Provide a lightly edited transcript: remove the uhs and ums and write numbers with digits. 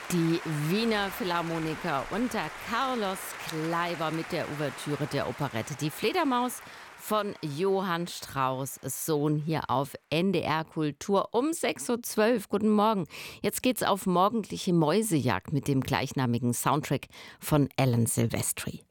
Die Wiener Philharmoniker unter Carlos Kleiber mit der Ouvertüre der Operette Die Fledermaus von Johann Strauss Sohn hier auf NDR Kultur um 6:12 Uhr. Guten Morgen. Jetzt geht's auf morgendliche Mäusejagd mit dem gleichnamigen Soundtrack von Alan Silvestri.